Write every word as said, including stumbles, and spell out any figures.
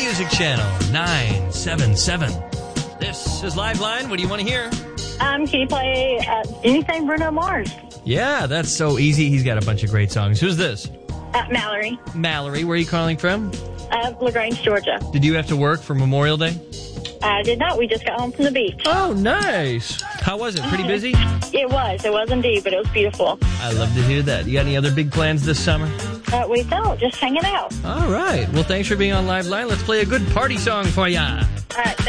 Music Channel nine seven seven. This is Liveline. What do you want to hear? Um, can you play uh, anything Bruno Mars? Yeah, that's so easy. He's got a bunch of great songs. Who's this? Uh, Mallory. Mallory. Where are you calling from? Uh, LaGrange, Georgia. Did you have to work for Memorial Day? I did not. We just got home from the beach. Oh, nice. How was it? Pretty busy? It was. It was indeed, but it was beautiful. I love to hear that. You got any other big plans this summer? Uh, we don't. Just hanging out. All right. Well, thanks for being on Liveline. Let's play a good party song for ya. All right.